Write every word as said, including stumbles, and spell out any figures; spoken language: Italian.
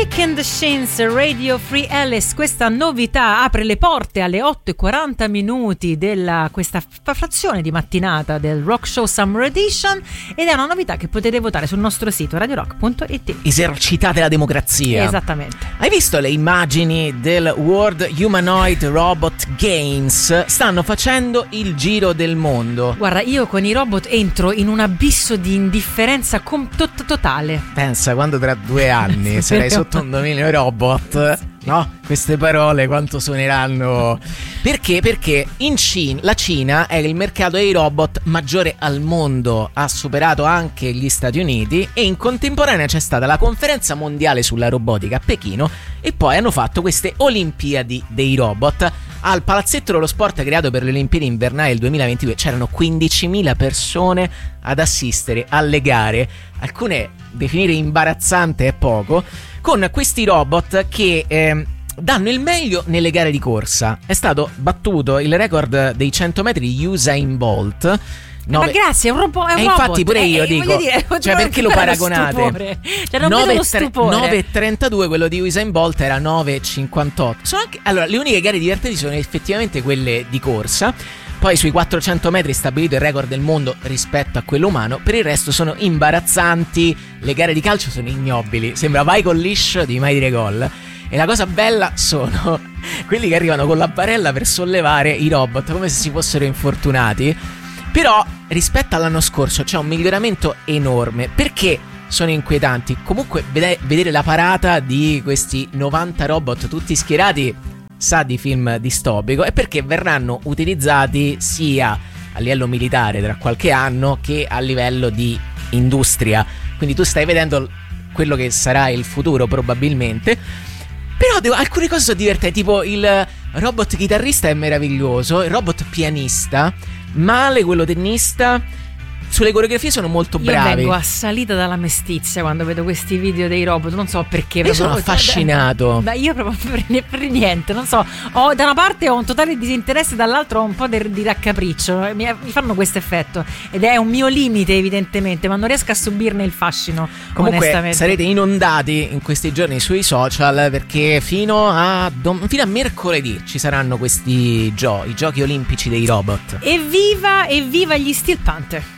Weekend Shins, Radio Free Alice. Questa novità apre le porte alle otto e quaranta minuti della questa frazione di mattinata del Rock Show Summer Edition, ed è una novità che potete votare sul nostro sito radio rock punto it. Esercitate la democrazia. Esattamente. Hai visto le immagini del World Humanoid Robot Games? Stanno facendo il giro del mondo. Guarda, io con i robot entro in un abisso di indifferenza com- to- totale. Pensa quando tra due anni sarai sotto un dominio robot, no? Queste parole quanto suoneranno? Perché? Perché in Cina, la Cina è il mercato dei robot maggiore al mondo, ha superato anche gli Stati Uniti, e in contemporanea c'è stata la conferenza mondiale sulla robotica a Pechino, e poi hanno fatto queste Olimpiadi dei robot. Al palazzetto dello sport creato per le Olimpiadi invernali del duemilaventidue c'erano quindicimila persone ad assistere alle gare, alcune definire imbarazzante è poco, con questi robot che eh, danno il meglio nelle gare di corsa. È stato battuto il record dei cento metri di Usain Bolt. Nove... Ma grazie, è un, robo- è un e robot. infatti pure io eh, dico, dire, cioè perché lo paragonate? Cioè non vedo lo stupore. nove e trentadue, quello di Usain Bolt era nove e cinquantotto. Sono anche, allora, le uniche gare divertenti sono effettivamente quelle di corsa. Poi sui quattrocento metri stabilito il record del mondo rispetto a quello umano. Per il resto sono imbarazzanti. Le gare di calcio sono ignobili. Sembra vai col liscio, devi mai dire gol. E la cosa bella sono quelli che arrivano con la barella per sollevare i robot come se si fossero infortunati. Però rispetto all'anno scorso c'è un miglioramento enorme. Perché sono inquietanti? Comunque vedere la parata di questi novanta robot tutti schierati sa di film distopico, e perché verranno utilizzati sia a livello militare tra qualche anno che a livello di industria. Quindi tu stai vedendo quello che sarà il futuro probabilmente. Però devo, alcune cose sono divertenti, tipo il robot chitarrista è meraviglioso, il robot pianista male, quello tennista. Sulle coreografie sono molto bravi. Io vengo assalita dalla mestizia quando vedo questi video dei robot, non so perché. Io sono affascinato. Beh, io proprio per, per niente, non so. Ho, da una parte ho un totale disinteresse, dall'altro ho un po' di, di raccapriccio. Mi, mi fanno questo effetto. Ed è un mio limite, evidentemente, ma non riesco a subirne il fascino. Comunque onestamente sarete inondati in questi giorni sui social, perché fino a, dom- fino a mercoledì ci saranno questi giochi, i giochi olimpici dei robot. Evviva, evviva gli Steel Panther.